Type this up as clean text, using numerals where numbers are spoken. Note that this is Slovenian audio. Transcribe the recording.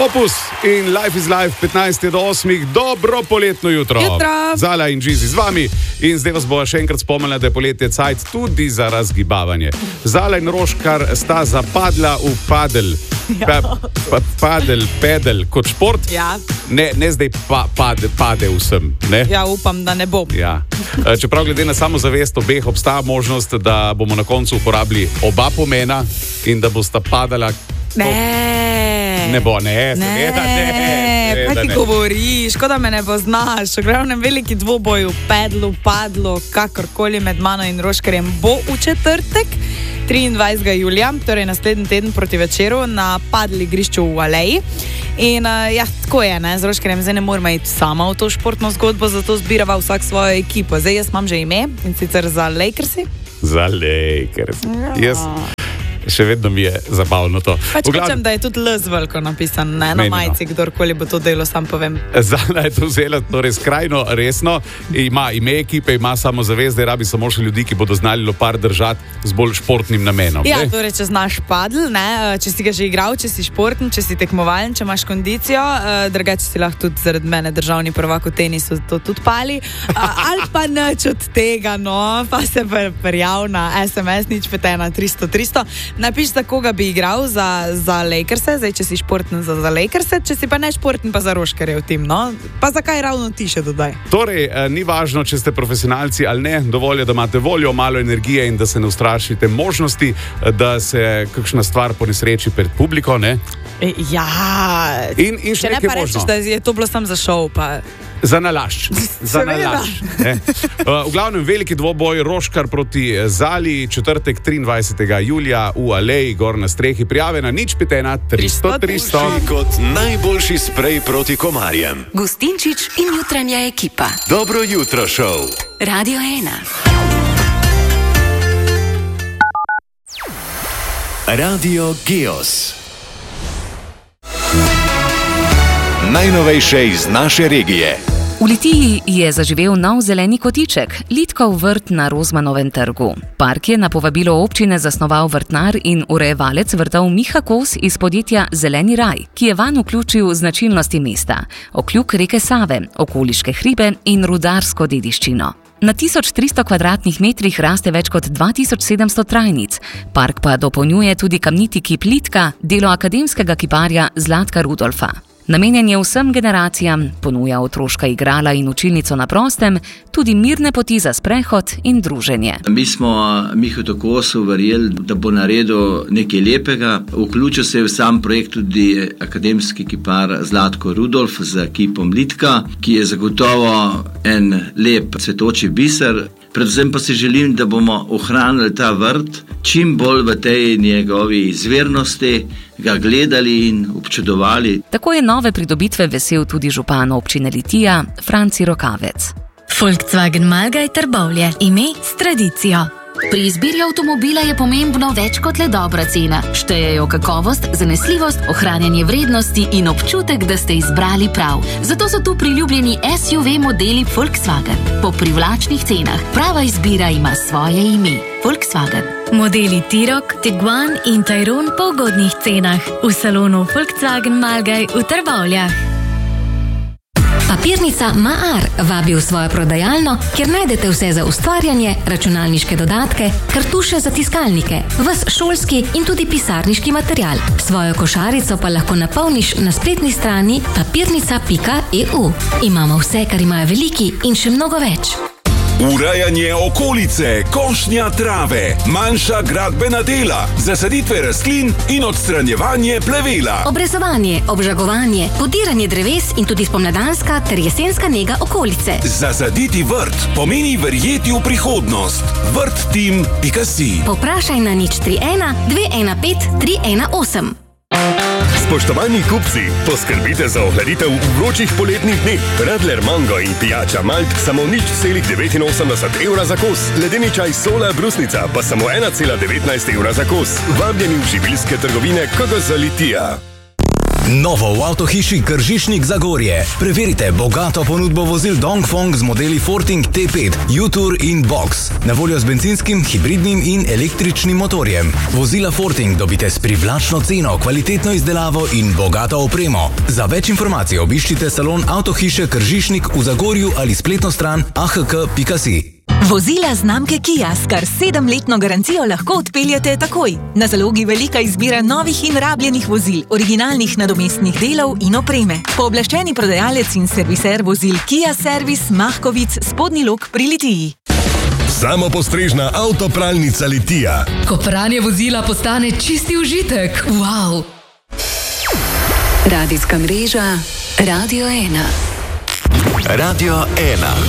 Opus in Life is Life 15 do 8. Dobro poletno jutro. Zala in Džizi z vami in zdaj vas bo še enkrat spomnila, da je poletje cajt tudi za razgibavanje. Zala in Roškar sta zapadla v padel. Pedel kot šport. Ja. Ne zdaj pade vsem. Ne? Ja, upam, da ne bom. Ja. Čeprav glede na samozavest obeh obstaja možnost, da bomo na koncu uporabili oba pomena in da bosta padala. Ne bo, seveda ne. Kaj ti govoriš, škoda me ne poznaš. V glavnem veliki dvoboj v pedlu, padlo, kakorkoli med mano in Roškarjem bo v četrtek, 23. julija, torej naslednji teden proti večeru na padli igrišču v Aleji. In ja, tako je, ne, z Roškarjem zdaj ne moramo iti sama v to športno zgodbo, zato zbirava vsak svojo ekipo. Zdaj jaz imam že ime in sicer za Lakersi. Za Lakersi. Jaz še vedno mi je zabavno to. Pač hočem, da je tudi L z veliko napisan, ne na majici, kdorkoli bo to delo, sam povem. Zala je to vzela torej skrajno resno, ima ime ekipe, ima samozavest, da rabi samo še ljudi, ki bodo znali lopar držati z bolj športnim namenom. Ja, torej, če znaš padl, ne, če si ga že igral, če si športen, če si tekmovalen, če imaš kondicijo, drugače si lahko tudi zaradi mene državni prvak v tenisu to tudi pali, ali pa nič od tega, no, pa se prijav na SMS 051 300 300. Napiš, za koga bi igral za Lakerse, zdaj če si športen za Lakerse, če si pa ne športen pa za Roškarjev tim, no? Pa zakaj ravno ti še dodaj? Torej, ni važno, če ste profesionalci ali ne, dovolj je, da imate voljo, malo energije in da se ne ustrašite možnosti, da se kakšna stvar ponesreči pred publiko, ne? Ja, in še če ne pa rečeš, da je to bilo sam za šov, pa... Za nalašč. V glavnem veliki dvoboj Roškar proti Zali, četrtek 23. julija v Aleji, gor na strehi. Prijave na 051 300 300. Kot najboljši sprej proti komarjem. Gustinčič in jutranja ekipa. Dobro jutro, šov. Radio 1. Radio Geos. Najnovejše iz naše regije. V Litiji je zaživel nov zeleni kotiček, Litkov vrt na Rozmanovem trgu. Park je na povabilo občine zasnoval vrtnar in urejevalec vrtov Miha Kos iz podjetja Zeleni raj, ki je vanj vključil značilnosti mesta, okljuk reke Save, okoliške hribe in rudarsko dediščino. Na 1300 kvadratnih metrih raste več kot 2700 trajnic. Park pa dopolnjuje tudi kamniti kip Litka, delo akademskega kiparja Zlatka Rudolfa. Namenjen je vsem generacijam, ponuja otroška igrala in učilnico na prostem, tudi mirne poti za sprehod in druženje. Mi smo Mihu Kosu verjeli, da bo naredil nekaj lepega. Vključil se je v sam projekt tudi akademski kipar Zlatko Rudolf z kipom Litka, ki je zagotovo en lep cvetoči biser. Predvsem pa si želim, da bomo ohranili ta vrt čim bolj v tej njegovi izvirnosti, ga gledali in občudovali. Tako je nove pridobitve vesel tudi župan občine Litija, Franci Rokavec. Volkswagen Malgaj Trbovlje, ime s tradicijo. Pri izbiri avtomobila je pomembno več kot le dobra cena. Štejejo kakovost, zanesljivost, ohranjanje vrednosti in občutek, da ste izbrali prav. Zato so tu priljubljeni SUV modeli Volkswagen. Po privlačnih cenah. Prava izbira ima svoje ime. Volkswagen. Modeli T-Roc, Tiguan in Tayron po ugodnih cenah. V salonu Volkswagen Malgaj v Trbovljah. Papirnica Maar vabi v svojo prodajalno, kjer najdete vse za ustvarjanje, računalniške dodatke, kartuše za tiskalnike, ves šolski in tudi pisarniški material. Svojo košarico pa lahko napolniš na spletni strani papirnica.eu. Imamo vse, kar imajo veliki in še mnogo več. Urejanje okolice, košnja trave, manjša gradbena dela, zasaditve rastlin in odstranjevanje plevela. Obrezovanje, obžagovanje, podiranje dreves in tudi spomladanska ter jesenska nega okolice. Zasaditi vrt pomeni verjeti v prihodnost. Vrtteam.si. Povprašaj na 031 215 318. Spoštovani kupci, poskrbite za ohladitev v vročih poletnih dneh. Radler Mango in pijača Malt samo 0,89 evra za kos. Ledeni čaj Sola Brusnica pa samo 1,19 evra za kos. Vabljeni v živilske trgovine KGZ Litija. Novo v avtohiši Kržišnik Zagorje. Preverite bogato ponudbo vozil Dongfeng z modeli Forting T5, U-Tour in Box. Na voljo z benzinskim, hibridnim in električnim motorjem. Vozila Forting dobite s privlačno ceno, kvalitetno izdelavo in bogato opremo. Za več informacij obiščite salon avtohiše Kržišnik v Zagorju ali spletno stran ahk.si. Vozila znamke Kia s kar 7-letno garancijo lahko odpeljete takoj. Na zalogi velika izbira novih in rabljenih vozil, originalnih nadomestnih delov in opreme. Pooblaščeni prodajalec in serviser vozil Kia Servis Mahkovic, Spodnji Lok pri Litiji. Samopostrežna avtopralnica Litija. Ko pranje vozila postane čisti užitek. Wow! Radijska mreža Radio 1. Radio 1.